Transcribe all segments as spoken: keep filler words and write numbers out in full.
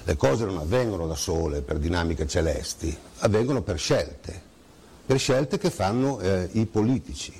le cose non avvengono da sole per dinamiche celesti, avvengono per scelte, per scelte che fanno eh, i politici,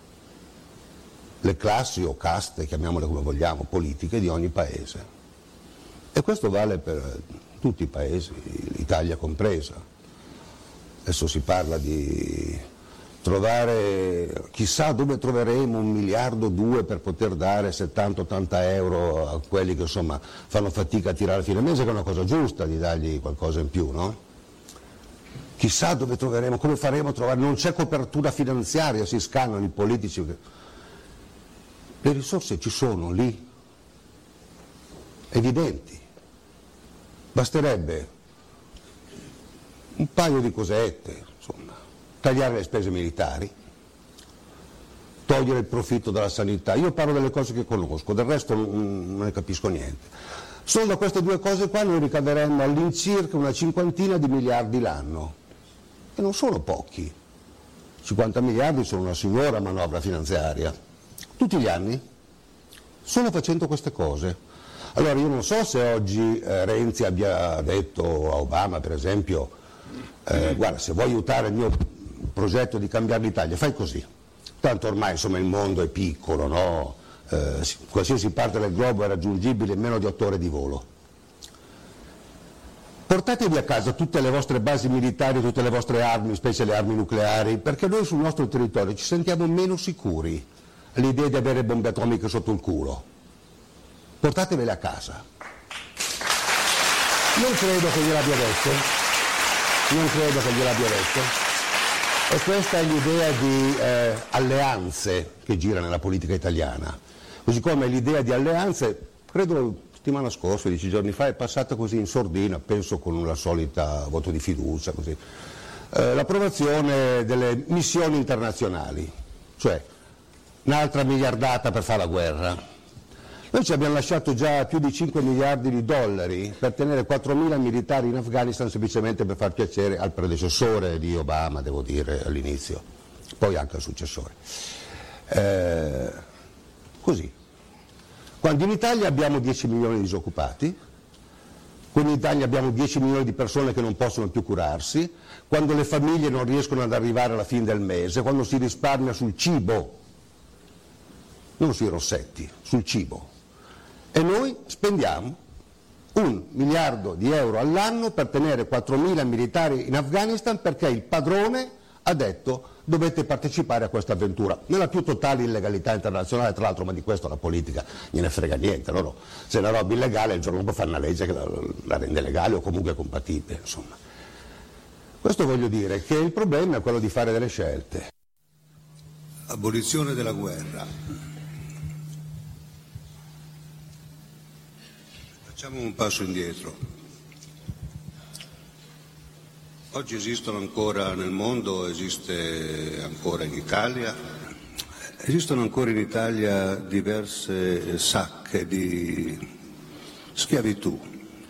le classi o caste, chiamiamole come vogliamo, politiche di ogni paese. E questo vale per tutti i paesi, l'Italia compresa. Adesso si parla di trovare, chissà dove troveremo un miliardo o due per poter dare settanta ottanta euro a quelli che insomma fanno fatica a tirare a fine mese, che è una cosa giusta di dargli qualcosa in più, no? Chissà dove troveremo, come faremo a trovare, non c'è copertura finanziaria, si scannano i politici. Le risorse ci sono lì, evidenti. Basterebbe un paio di cosette, insomma, tagliare le spese militari, togliere il profitto dalla sanità. Io parlo delle cose che conosco, del resto non, non ne capisco niente. Solo da queste due cose qua noi ricaveremmo all'incirca una cinquantina di miliardi l'anno, e non sono pochi. cinquanta miliardi sono una signora manovra finanziaria, tutti gli anni, solo facendo queste cose. Allora io non so se oggi eh, Renzi abbia detto a Obama, per esempio, eh, guarda, se vuoi aiutare il mio progetto di cambiare l'Italia, fai così. Tanto ormai insomma il mondo è piccolo, no? Eh, qualsiasi parte del globo è raggiungibile in meno di otto ore di volo. Portatevi a casa tutte le vostre basi militari, tutte le vostre armi, specie le armi nucleari, perché noi sul nostro territorio ci sentiamo meno sicuri all'idea di avere bombe atomiche sotto il culo. Portatevele a casa. Non credo che gliel'abbia detto, non credo che gliel'abbia detto, e questa è l'idea di eh, alleanze che gira nella politica italiana, così come l'idea di alleanze, credo settimana scorsa, dieci giorni fa, è passata così in sordina, penso con la solita voto di fiducia, così, eh, l'approvazione delle missioni internazionali, cioè un'altra miliardata per fare la guerra. Noi ci abbiamo lasciato già più di cinque miliardi di dollari per tenere quattromila militari in Afghanistan semplicemente per far piacere al predecessore di Obama, devo dire, all'inizio, poi anche al successore. Eh, così. Quando in Italia abbiamo dieci milioni di disoccupati, quando in Italia abbiamo dieci milioni di persone che non possono più curarsi, quando le famiglie non riescono ad arrivare alla fine del mese, quando si risparmia sul cibo, non sui rossetti, sul cibo. E noi spendiamo un miliardo di euro all'anno per tenere quattromila militari in Afghanistan perché il padrone ha detto dovete partecipare a questa avventura, nella più totale illegalità internazionale, tra l'altro, ma di questo la politica gliene frega niente, loro se è una roba illegale il giorno dopo fanno una legge che la, la rende legale o comunque compatibile, insomma. Questo voglio dire che il problema è quello di fare delle scelte. Abolizione della guerra. Facciamo un passo indietro. Oggi esistono ancora nel mondo, esiste ancora in Italia, esistono ancora in Italia diverse sacche di schiavitù,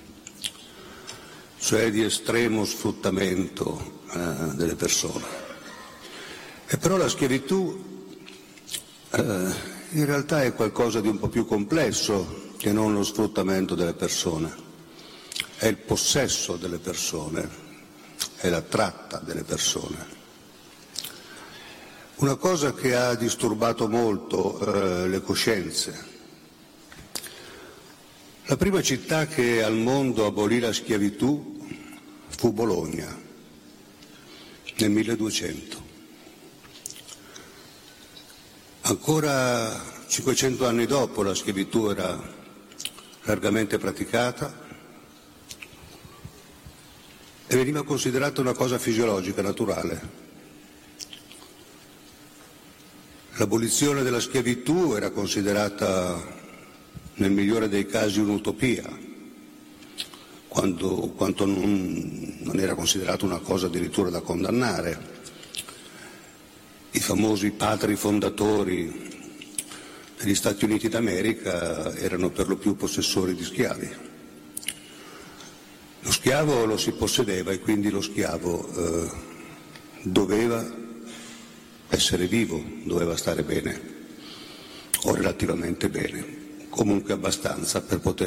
cioè di estremo sfruttamento eh, delle persone. E però la schiavitù eh, in realtà è qualcosa di un po' più complesso che non lo sfruttamento delle persone, è il possesso delle persone, è la tratta delle persone. Una cosa che ha disturbato molto eh, le coscienze. La prima città che al mondo abolì la schiavitù fu Bologna, nel milleduecento. Ancora cinquecento anni dopo la schiavitù era largamente praticata e veniva considerata una cosa fisiologica, naturale. L'abolizione della schiavitù era considerata nel migliore dei casi un'utopia, quando, quanto non, non era considerata una cosa addirittura da condannare. I famosi padri fondatori degli Stati Uniti d'America erano per lo più possessori di schiavi. Lo schiavo lo si possedeva e quindi lo schiavo eh, doveva essere vivo, doveva stare bene, o relativamente bene, comunque abbastanza per poter